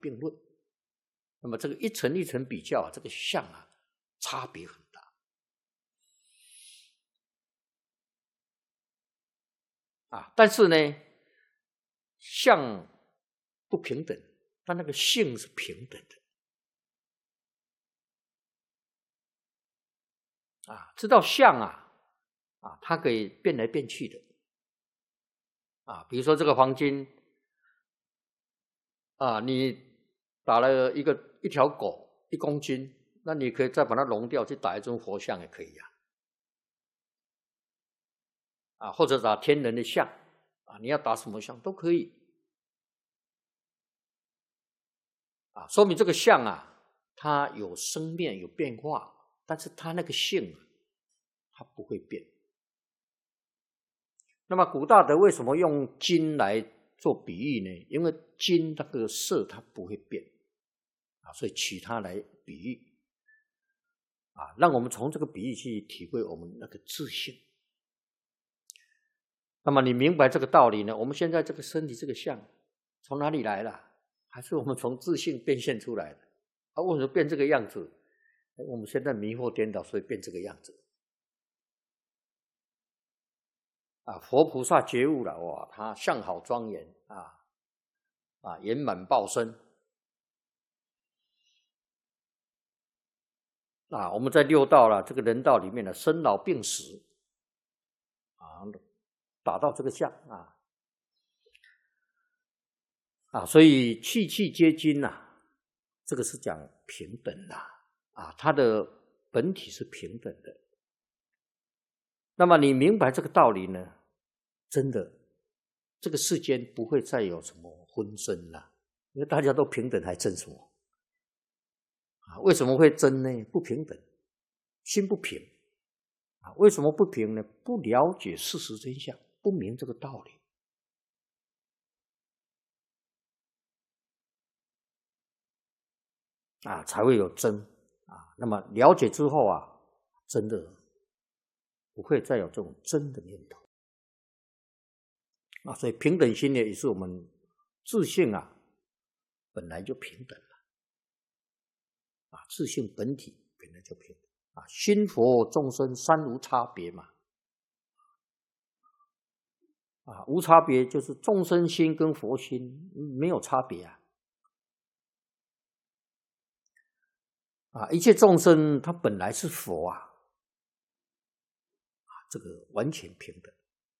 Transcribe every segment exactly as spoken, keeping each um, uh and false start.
并论。那么这个一层一层比较啊，这个相啊差别很大啊。但是呢，相不平等，但那个性是平等的啊。知道相啊啊，它可以变来变去的啊。比如说这个黄金啊，你打了一个一条狗一公斤，那你可以再把它熔掉，去打一尊佛像也可以呀、啊，啊，或者打天人的像啊，你要打什么像都可以啊，说明这个像啊，它有生面有变化，但是它那个性啊，它不会变。那么古大德为什么用金来做比喻呢？因为金那个色它不会变啊，所以取它来比喻啊，让我们从这个比喻去体会我们那个自性。那么你明白这个道理呢？我们现在这个身体这个相从哪里来的？还是我们从自性变现出来的？啊，为什么变这个样子？我们现在迷惑颠倒，所以变这个样子。啊，佛菩萨觉悟了，哇，他相好庄严啊，啊，圆满报身。啊，我们在六道了，这个人道里面的生老病死，啊，达到这个相啊，啊，所以气气皆金呐、啊，这个是讲平等啦，啊，它的本体是平等的。那么你明白这个道理呢？真的，这个世间不会再有什么纷争了，因为大家都平等，还争什么？啊，为什么会争呢？不平等，心不平啊。为什么不平呢？不了解事实真相，不明这个道理啊，才会有争啊。那么了解之后啊，真的不会再有这种争的念头啊。所以平等心呢，也是我们自性啊本来就平等了啊，自性本体本来就平等啊。心佛众生三无差别嘛，啊，无差别就是众生心跟佛心没有差别啊。啊，一切众生他本来是佛啊，啊，这个完全平等。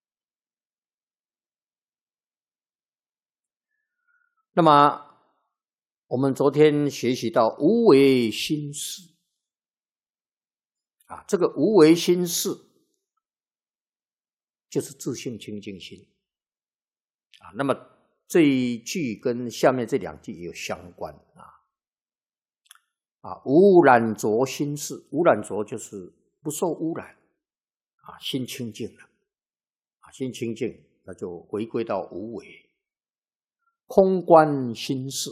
那么我们昨天学习到无为心事啊，这个无为心事就是自性清净心啊。那么这一句跟下面这两句也有相关啊。啊，无染浊心事，无染浊就是不受污染啊，心清净了啊，心清净，那就回归到无为。空观心事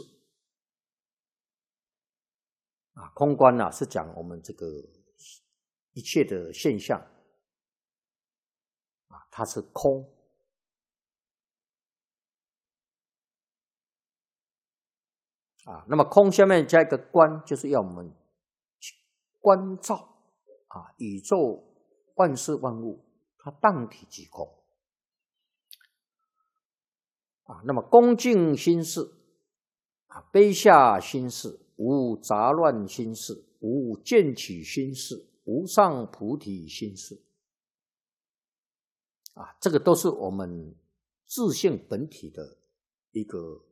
啊，空观啊是讲我们这个一切的现象啊，它是空啊。那么空下面加一个观，就是要我们观照啊，宇宙万事万物，它当体即空啊。那么恭敬心事啊，卑下心事，无杂乱心事，无见取心事，无上菩提心事啊，这个都是我们自性本体的一个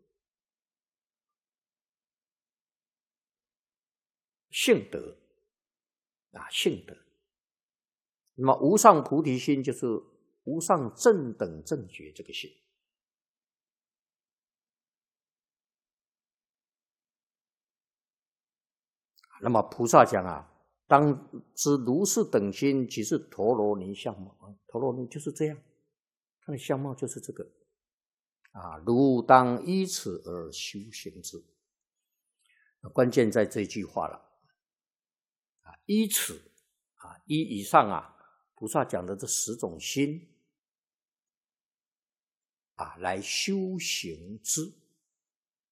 性德啊，性德。那么无上菩提心就是无上正等正觉这个心。那么菩萨讲啊，当知如是等心，即是陀罗尼相貌。陀罗尼就是这样，它的相貌就是这个啊，汝当依此而修行之。关键在这句话了啊，依此啊，依以上啊，菩萨讲的这十种心啊，来修行之。